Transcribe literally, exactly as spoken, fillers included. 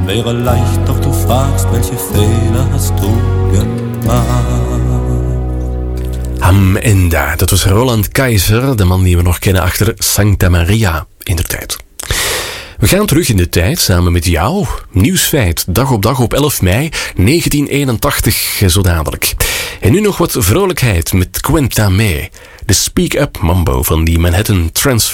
wäre leicht, doch du fragst, welche Fehler hast du gemacht? Ham Enda, dat was Roland Keizer, de man die we nog kennen achter Santa Maria in de tijd. We gaan terug in de tijd, samen met jou. Nieuwsfeit, dag op dag op elf mei negentien eenentachtig, zo dadelijk. En nu nog wat vrolijkheid met Quenta Me, de Speak Up Mambo van die Manhattan Transfer.